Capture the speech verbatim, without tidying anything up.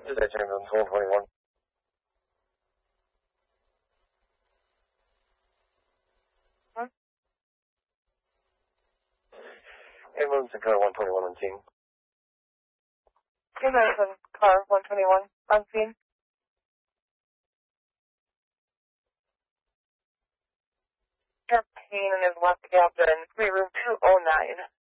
Dispatch ambulance one twenty-one. Hmm? Ambulance and car one twenty-one on scene. Ambulance and car one twenty-one on scene. Pain in his left abdomen, three room two oh nine.